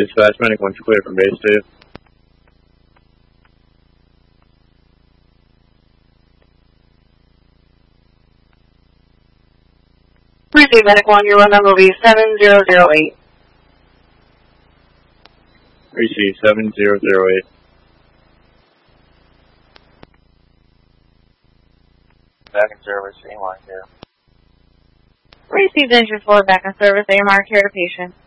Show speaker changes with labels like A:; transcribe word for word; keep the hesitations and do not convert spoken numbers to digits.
A: Dispatch medic, once clear from base two.
B: Receive medic one, your room number will be seven zero zero eight.
A: Receive seven zero zero eight.
C: Back in service, A M R here.
B: Received engine four, back in service, A M R care to patient.